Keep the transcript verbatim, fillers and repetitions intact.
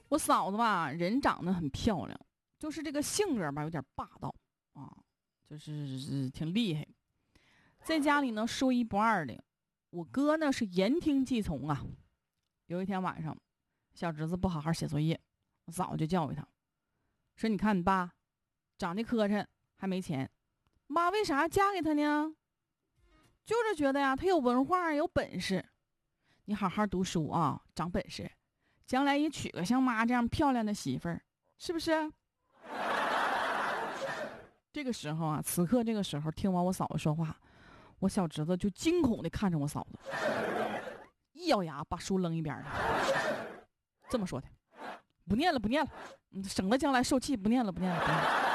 我嫂子吧，人长得很漂亮，就是这个性格吧有点霸道啊，就是是挺厉害，在家里呢说一不二的。我哥呢是言听计从啊。有一天晚上，小侄子不好好写作业，我嫂子就教育他，说：“你看你爸长得磕碜，还没钱，妈为啥嫁给他呢？就是觉得呀，他有文化，有本事。你好好读书啊，长本事，将来也娶个像妈这样漂亮的媳妇儿，是不是？”这个时候啊，此刻这个时候，听完我嫂子说话，我小侄子就惊恐地看着我嫂子，一咬牙把书扔一边了，这么说的：“不念了，不念了，省得将来受气，不念了，不念了，不念了。”